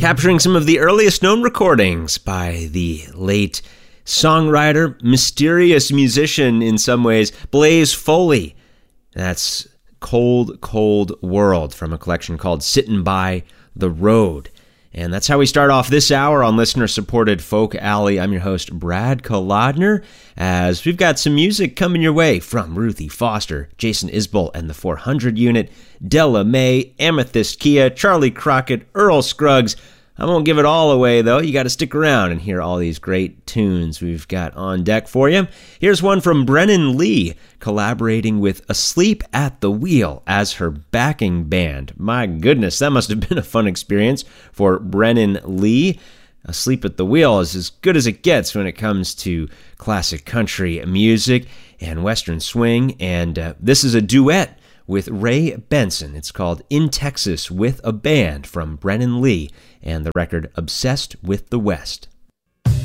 capturing some of the earliest known recordings by the late songwriter, mysterious musician in some ways, Blaze Foley. That's Cold, Cold World from a collection called Sittin' by the Road. And that's how we start off this hour on listener-supported Folk Alley. I'm your host, Brad Kolodner, as we've got some music coming your way from Ruthie Foster, Jason Isbell and the 400 Unit, Della Mae, Amethyst Kia, Charlie Crockett, Earl Scruggs. I won't give it all away, though. You got to stick around and hear all these great tunes we've got on deck for you. Here's one from Brennan Lee, collaborating with Asleep at the Wheel as her backing band. My goodness, that must have been a fun experience for Brennan Lee. Asleep at the Wheel is as good as it gets when it comes to classic country music and western swing, and this is a duet with Ray Benson. It's called In Texas with a Band from Brennan Lee and the record Obsessed with the West.